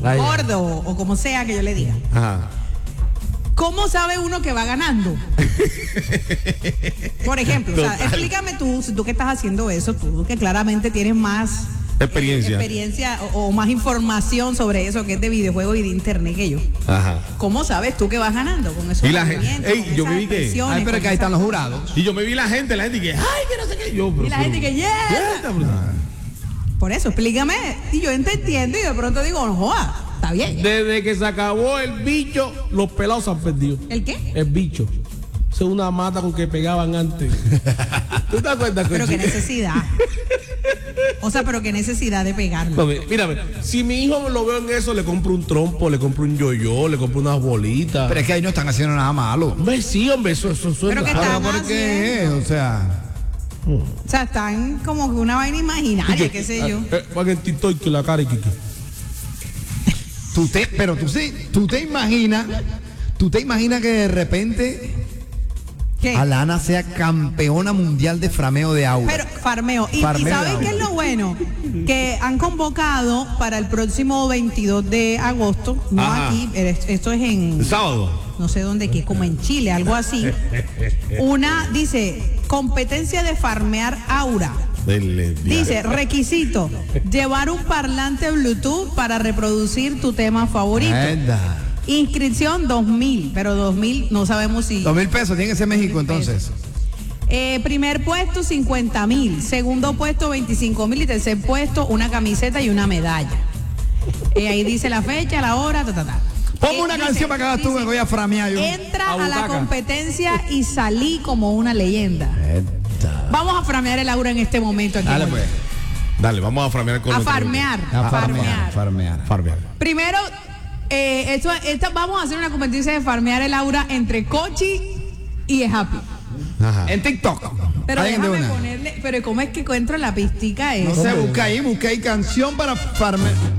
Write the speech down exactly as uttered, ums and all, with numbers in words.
Ay. gordo o como sea que yo le diga. Ajá. ¿Cómo sabe uno que va ganando? Por ejemplo, o sea, explícame tú, si tú que estás haciendo eso, tú que claramente tienes más experiencia, eh, experiencia o, o más información sobre eso que es de videojuegos y de internet que yo. Ajá. ¿Cómo sabes tú que vas ganando con esos Y la gente- movimientos, ey, con yo esas me vi que- expresiones, Ay, pero con que ahí están esas los cosas? jurados. Y yo me vi la gente, la gente que, ay, que no sé qué. Yo, pero, Y la gente que, yeah. yeah, pero- Por eso, explícame. Y yo te entiendo y de pronto digo, no joda, está bien. Desde que se acabó el bicho, los pelados se han perdido. ¿El qué? El bicho. Es una mata con que pegaban antes. ¿Tú te acuerdas? Pero qué Conchi? necesidad. O sea, pero qué necesidad de pegarlo. No, mira, mírame, si mi hijo lo veo en eso, le compro un trompo, le compro un yo-yo, le compro unas bolitas. Pero es que ahí no están haciendo nada malo. Hombre, sí, hombre, eso, eso, eso Pero es que malo. están ¿Por qué? O sea, O sea, están como que una vaina imaginaria, qué sé yo. Eh, Van en TikTok que la cara y que- que- tú te, pero tú sí, tú te imaginas, tú te imaginas que de repente ¿Qué? Alana sea campeona mundial de frameo de agua. Pero farmeo. Y, Farmeo y de ¿saben agua. qué es lo bueno? Que han convocado para el próximo veintidós de agosto, no Ajá. aquí, eh, esto es en, El sábado. no sé dónde, que es como en Chile, algo así. Una, dice, competencia de farmear aura. Dele, Dice, requisito, llevar un parlante Bluetooth para reproducir tu tema favorito. Verdad. Inscripción dos mil, pero dos mil no sabemos si... Dos mil pesos, tiene que ser México entonces. Eh, primer puesto cincuenta mil, segundo puesto veinticinco mil y tercer puesto una camiseta y una medalla. Eh, ahí dice la fecha, la hora, ta, ta, ta. Ponme Eh, una dice- canción para que hagas tú, dice, me voy a framear yo. Entra A a, la butaca. competencia y salí como una leyenda. Verdad. Vamos a framear el aura en este momento aquí. Dale pues. Dale, vamos a farmear con A nuestro- farmear. A farmear. farmear, farmear. Farmear. Primero, eh, esto, esta- vamos a hacer una competencia de farmear el aura entre Cochi y Happy. Ajá. En TikTok. Pero Alguien de déjame una. ponerle, pero ¿cómo es que encuentro la pistica No esa? sé, busca ahí, busca ahí canción para farmear.